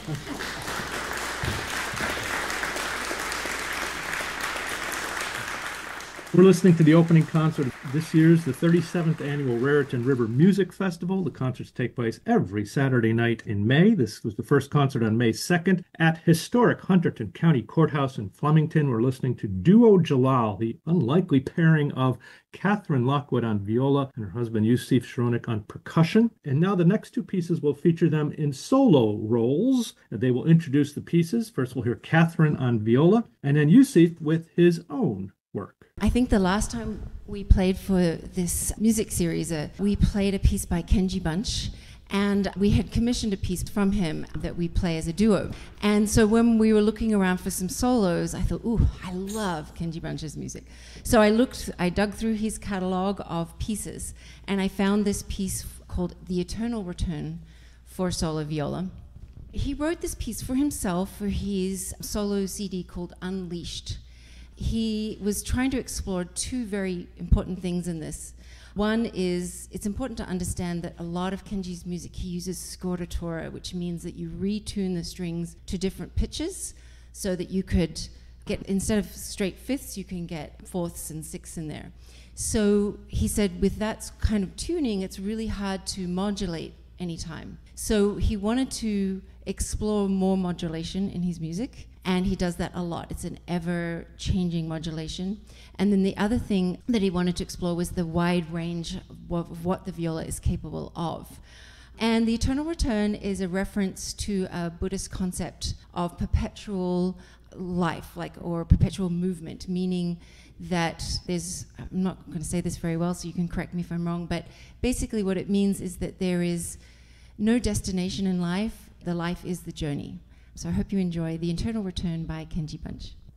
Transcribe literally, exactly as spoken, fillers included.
We're listening to the opening concert of this year's the thirty-seventh Annual Raritan River Music Festival. The concerts take place every Saturday night in May. This was the first concert on May second at historic Hunterdon County Courthouse in Flemington. We're listening to Duo Jalal, the unlikely pairing of Catherine Lockwood on viola and her husband Yusuf Shronik on percussion. And now the next two pieces will feature them in solo roles. They will introduce the pieces. First we'll hear Catherine on viola and then Yusuf with his own work. I think the last time we played for this music series, uh, we played a piece by Kenji Bunch, and we had commissioned a piece from him that we play as a duo. And so when we were looking around for some solos, I thought, ooh, I love Kenji Bunch's music. So I looked, I dug through his catalog of pieces, and I found this piece called The Eternal Return for solo viola. He wrote this piece for himself for his solo C D called Unleashed. He was trying to explore two very important things in this. One is, it's important to understand that a lot of Kenji's music, he uses scordatura, which means that you retune the strings to different pitches so that you could get, instead of straight fifths, you can get fourths and sixths in there. So he said with that kind of tuning, it's really hard to modulate anytime. So he wanted to explore more modulation in his music, and he does that a lot. It's an ever-changing modulation. And then the other thing that he wanted to explore was the wide range of what the viola is capable of. And the Eternal Return is a reference to a Buddhist concept of perpetual life, like, or perpetual movement, meaning that there's, I'm not going to say this very well, so you can correct me if I'm wrong, but basically what it means is that there is no destination in life. The life is the journey. So I hope you enjoy The Eternal Return by Kenji Bunch.